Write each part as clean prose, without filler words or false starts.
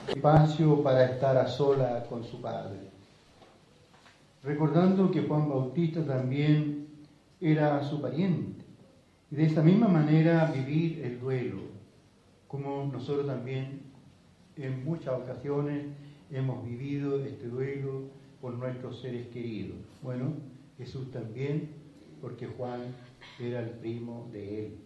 espacio para estar a sola con su Padre. Recordando que Juan Bautista también era su pariente. Y de esa misma manera vivir el duelo, como nosotros también en muchas ocasiones hemos vivido este duelo por nuestros seres queridos. Bueno, Jesús también, porque Juan era el primo de él.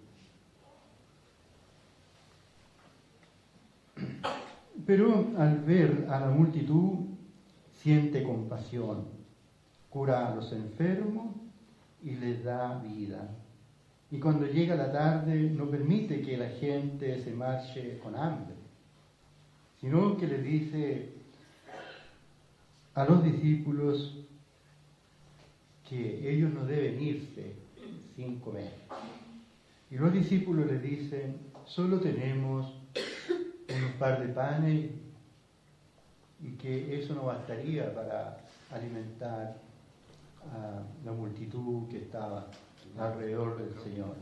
Pero al ver a la multitud, siente compasión, cura a los enfermos y les da vida. Y cuando llega la tarde, no permite que la gente se marche con hambre, sino que les dice a los discípulos que ellos no deben irse sin comer. Y los discípulos le dicen, solo tenemos un par de panes y que eso no bastaría para alimentar a la multitud que estaba alrededor del Señor.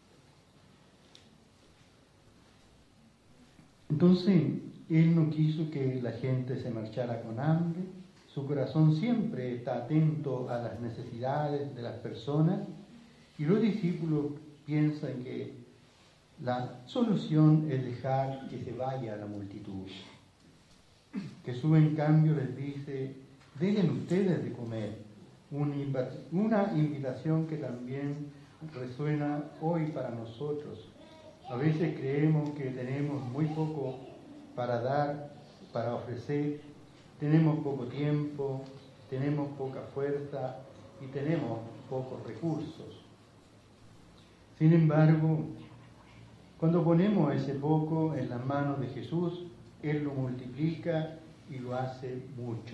Entonces, Él no quiso que la gente se marchara con hambre. Su corazón siempre está atento a las necesidades de las personas y los discípulos piensan que la solución es dejar que se vaya la multitud. Jesús, en cambio, les dice, dejen ustedes de comer. Una invitación que también resuena hoy para nosotros. A veces creemos que tenemos muy poco para dar, para ofrecer, tenemos poco tiempo, tenemos poca fuerza y tenemos pocos recursos. Sin embargo, cuando ponemos ese poco en las manos de Jesús, Él lo multiplica y lo hace mucho.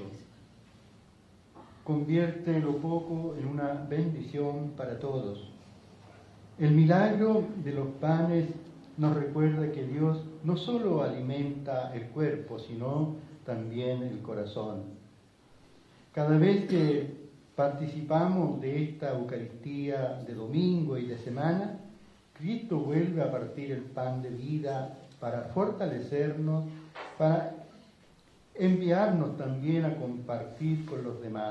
Convierte lo poco en una bendición para todos. El milagro de los panes nos recuerda que Dios no solo alimenta el cuerpo, sino también el corazón. Cada vez que participamos de esta Eucaristía de domingo y de semana, Cristo vuelve a partir el pan de vida para fortalecernos, para enviarnos también a compartir con los demás.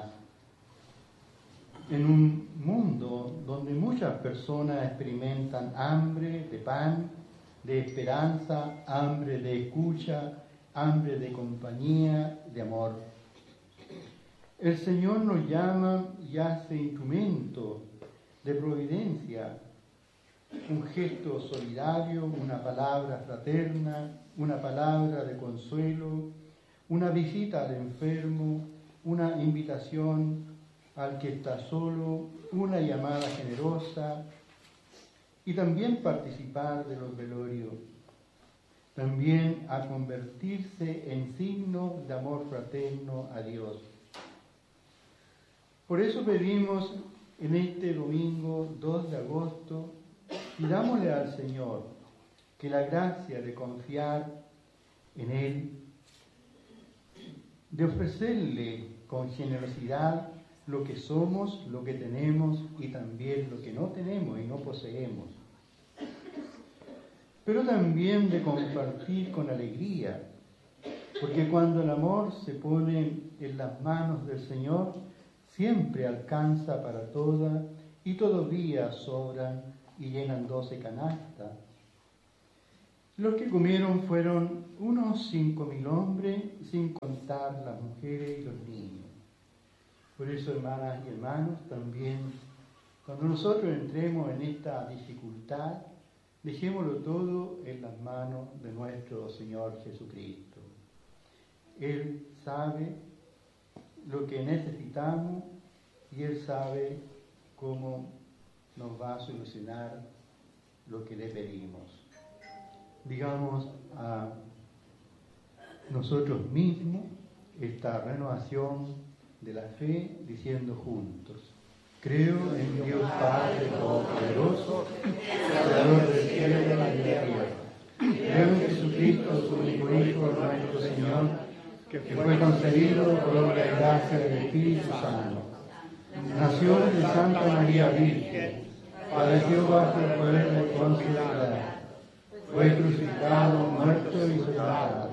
En un mundo donde muchas personas experimentan hambre de pan, de esperanza, hambre de escucha, hambre de compañía, de amor. El Señor nos llama y hace instrumento de providencia, un gesto solidario, una palabra fraterna, una palabra de consuelo, una visita al enfermo, una invitación al que está solo, una llamada generosa y también participar de los velorios, también a convertirse en signo de amor fraterno a Dios. Por eso pedimos en este domingo 2 de agosto, pidámosle al Señor que la gracia de confiar en Él, de ofrecerle con generosidad lo que somos, lo que tenemos y también lo que no tenemos y no poseemos. Pero también de compartir con alegría, porque cuando el amor se pone en las manos del Señor, siempre alcanza para todas y todavía sobran y llenan 12 canastas. Los que comieron fueron unos 5.000 hombres, sin contar las mujeres y los niños. Por eso, hermanas y hermanos, también cuando nosotros entremos en esta dificultad, dejémoslo todo en las manos de nuestro Señor Jesucristo. Él sabe lo que necesitamos y Él sabe cómo nos va a solucionar lo que le pedimos. Digamos a nosotros mismos esta renovación de la fe diciendo juntos: creo en Dios Padre Todopoderoso, Creador del cielo y de la tierra. Creo en Jesucristo, su único Hijo, nuestro Señor, que fue concebido por obra y gracia del Espíritu Santo. Nació de Santa María Virgen, padeció bajo el poder de Poncio Pilato, fue crucificado, muerto y sepultado,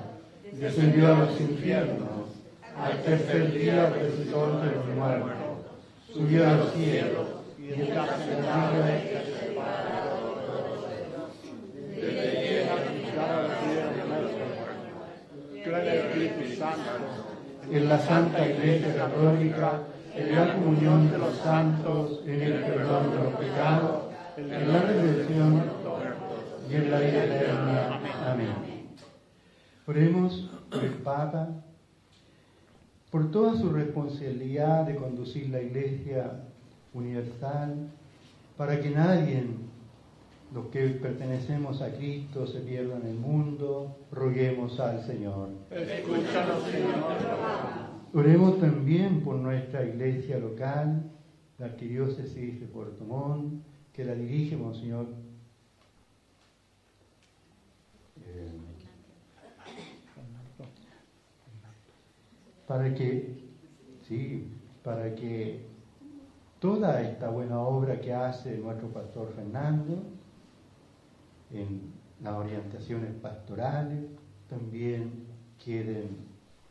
descendió a los infiernos, al tercer día resucitó entre los muertos, subió a los cielos y está sentado a la derecha del Padre Todopoderoso. Desde a juzgar a la vida de los muertos. Creo en el Espíritu Santo, en la Santa Iglesia Católica, en la comunión de los santos, en el perdón de los pecados, en la redención y en la vida eterna. Amén. Oremos por el Papa, por toda su responsabilidad de conducir la Iglesia universal, para que nadie, los que pertenecemos a Cristo, se pierda en el mundo. Roguemos al Señor. Escúchanos, Señor. Oremos también por nuestra Iglesia local, la Arquidiócesis de Puerto Montt, que la dirige Monseñor para que toda esta buena obra que hace nuestro pastor Fernando en las orientaciones pastorales también queden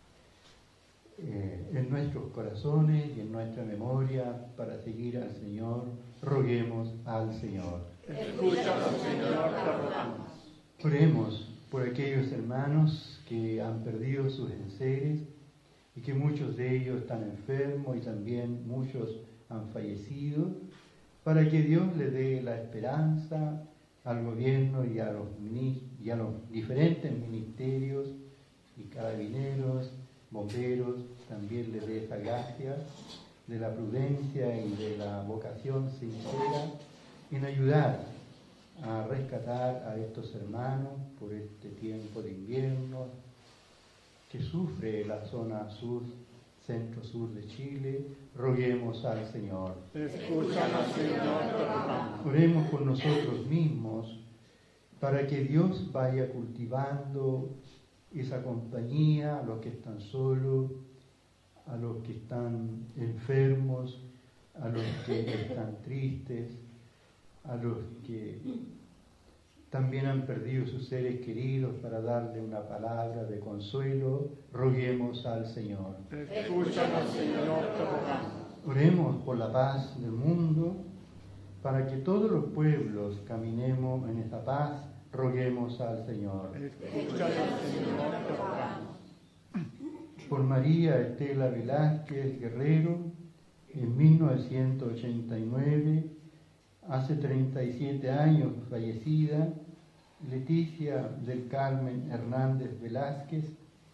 en nuestros corazones y en nuestra memoria para seguir al Señor. Roguemos al Señor. Escúchanos, Señor, te rogamos. Oremos por aquellos hermanos que han perdido sus enseres y que muchos de ellos están enfermos y también muchos han fallecido, para que Dios le dé la esperanza al gobierno y a los diferentes ministerios y carabineros, bomberos, también le dé esa gracia de la prudencia y de la vocación sincera en ayudar a rescatar a estos hermanos por este tiempo de invierno que sufre la zona sur, centro-sur de Chile. Roguemos al Señor. Escúchanos, Señor, te rogamos. Oremos por nosotros mismos para que Dios vaya cultivando esa compañía a los que están solos, a los que están enfermos, a los que están tristes, a los que también han perdido sus seres queridos, para darle una palabra de consuelo. Roguemos al Señor. Escúchanos, Señor, te rogamos. Oremos por la paz del mundo, para que todos los pueblos caminemos en esa paz. Roguemos al Señor. Escúchanos, Señor, te rogamos. Por María Estela Velázquez Guerrero, en 1989, hace 37 años fallecida. Leticia del Carmen Hernández Velázquez,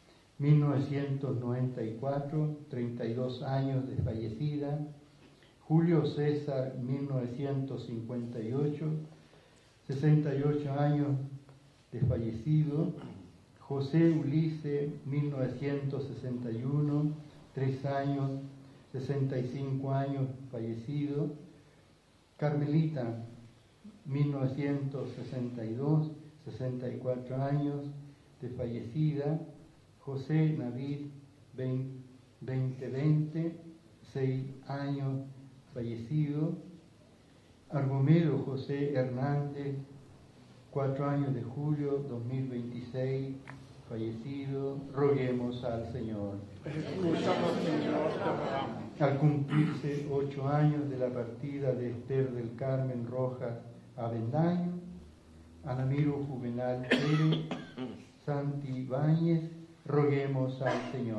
1994, 32 años de fallecida. Julio César, 1958, 68 años de fallecido. José Ulises, 1961, 3 años, 65 años fallecido. Carmelita, 1962, 64 años de fallecida. José Navid, 2020, 6 años fallecido. Argumedo José Hernández, 4 años de julio 2026, fallecido. Roguemos al Señor. Escúchanos, Señor, te rogamos. Al cumplirse 8 años de la partida de Esther del Carmen Rojas Avendaño, Anamiro Juvenal Pérez, Santi Ibáñez, roguemos al Señor.